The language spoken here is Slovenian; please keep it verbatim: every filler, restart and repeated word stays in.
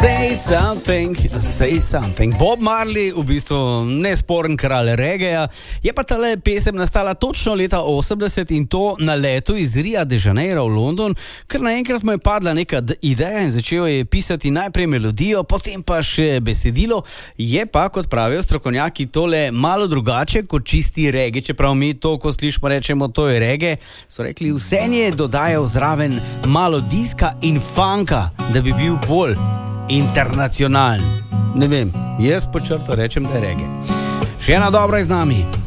Say something, say something. Bob Marley, v bistvu nesporen kralj regeja, je pa tale pesem nastala točno leta osemdeset in to na letu iz Ria de Janeiro v London, ker naenkrat mu je padla neka ideja in začel je pisati najprej melodijo, potem pa še besedilo. Je pa, kot pravijo strokovnjaki, tole malo drugače kot čisti rege, čeprav mi to, ko slišimo, rečemo, to je rege, so rekli, vse nje dodajal zraven malo diska in funka, da bi bil bolj internacionalen. Ne vem, jaz po črto rečem, da je rege. Še ena dobra je z nami.